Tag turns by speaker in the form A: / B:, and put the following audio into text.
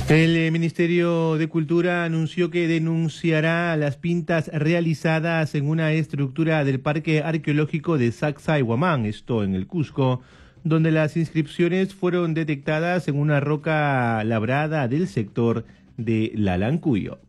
A: El Ministerio de Cultura anunció que denunciará las pintas realizadas en una estructura del Parque Arqueológico de Sacsayhuamán, esto en el Cusco, donde las inscripciones fueron detectadas en una roca labrada del sector de Lalancuyo.